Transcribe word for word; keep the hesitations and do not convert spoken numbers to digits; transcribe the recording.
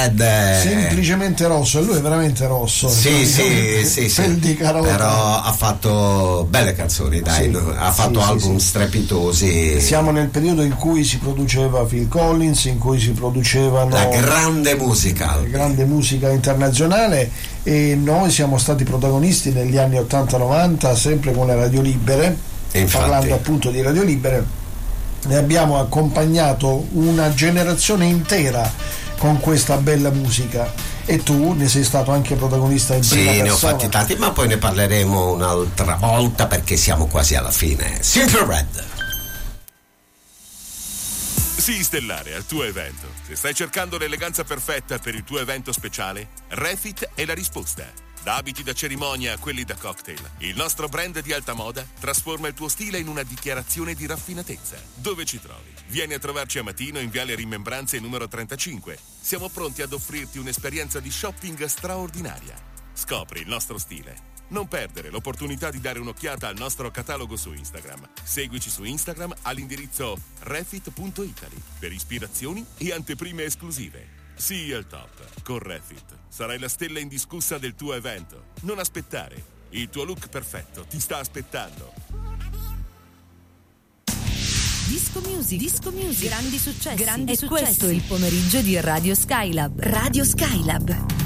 Ed è... semplicemente rosso, e lui è veramente rosso. Sì, sì, sì, sì. Di però ha fatto belle canzoni, dai, sì, no? Ha fatto sì, album sì, strepitosi. Siamo nel periodo in cui si produceva Phil Collins, in cui si producevano la grande musica, la grande musica internazionale, e noi siamo stati protagonisti negli anni ottanta novanta sempre con le radio libere. Infatti, parlando appunto di radio libere, ne abbiamo accompagnato una generazione intera con questa bella musica, e tu ne sei stato anche protagonista in prima persona. Sì, ne ho fatti tanti, ma poi ne parleremo un'altra volta perché siamo quasi alla fine. Simple Red. Sii stellare al tuo evento. Se stai cercando l'eleganza perfetta per il tuo evento speciale, Refit è la risposta. Da abiti da cerimonia a quelli da cocktail, il nostro brand di alta moda trasforma il tuo stile in una dichiarazione di raffinatezza. Dove ci trovi? Vieni a trovarci a Matino in Viale Rimembranze numero trentacinque. Siamo pronti ad offrirti un'esperienza di shopping straordinaria. Scopri il nostro stile. Non perdere l'opportunità di dare un'occhiata al nostro catalogo su Instagram. Seguici su Instagram all'indirizzo refit punto italy per ispirazioni e anteprime esclusive. Sii al top con Refit. Sarai la stella indiscussa del tuo evento. Non aspettare. Il tuo look perfetto ti sta aspettando. Disco Music, Disco Music, grandi successi. Grandi e successi. Questo è il pomeriggio di Radio Skylab. Radio Skylab.